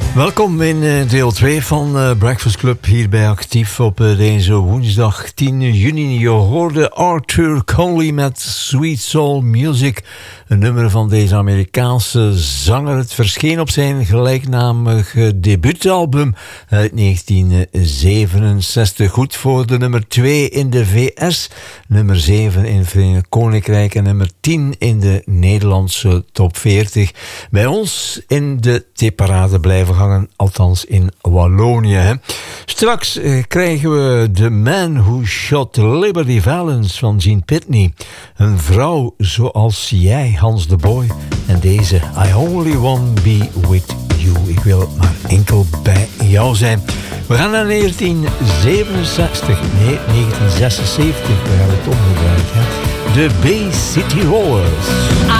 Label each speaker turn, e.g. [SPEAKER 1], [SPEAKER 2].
[SPEAKER 1] Welkom in deel 2 van Breakfast Club, hierbij actief op deze woensdag 10 juni. Je hoorde Arthur Conley met Sweet Soul Music, een nummer van deze Amerikaanse zanger. Het verscheen op zijn gelijknamige debuutalbum uit 1967. Goed voor de nummer 2 in de VS, nummer 7 in het Verenigd Koninkrijk en nummer 10 in de Nederlandse top 40. Bij ons in de tipparade blijven hangen, althans in Wallonië. Hè. Straks krijgen we The Man Who Shot Liberty Valance van Gene Pitney. Een vrouw zoals jij, Hans de Boy. En deze I Only Want Be With You. Ik wil maar enkel bij jou zijn. We gaan naar 1967. Nee, 1976. We hebben het omgedraaid. Hè. De Bay City Rollers.